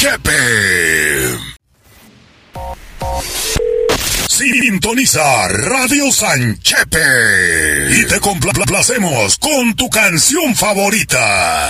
Chepe. Sintoniza Radio San Chepe y te complacemos con tu canción favorita.